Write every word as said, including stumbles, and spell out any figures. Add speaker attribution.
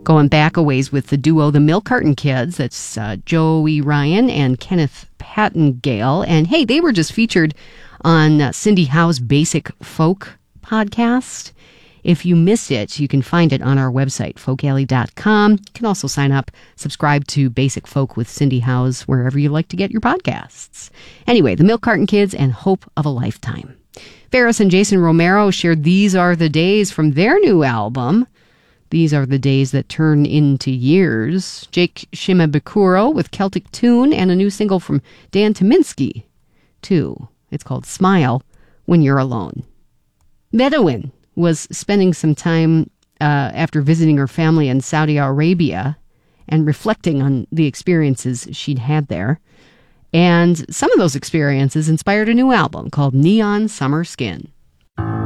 Speaker 1: Going back a ways with the duo, the Milk Carton Kids. That's uh, Joey Ryan and Kenneth Pattengale. And hey, they were just featured on uh, Cindy Howe's Basic Folk podcast. If you missed it, you can find it on our website, folk alley dot com. You can also sign up, subscribe to Basic Folk with Cindy Howe's wherever you like to get your podcasts. Anyway, the Milk Carton Kids and Hope of a Lifetime. Ferris and Jason Romero shared These Are the Days from their new album. These Are the Days That Turn Into Years. Jake Shimabukuro with Celtic Tune and a new single from Dan Tyminski, too. It's called Smile When You're Alone. Bedouin was spending some time uh, after visiting her family in Saudi Arabia and reflecting on the experiences she'd had there. And some of those experiences inspired a new album called Neon Summer Skin.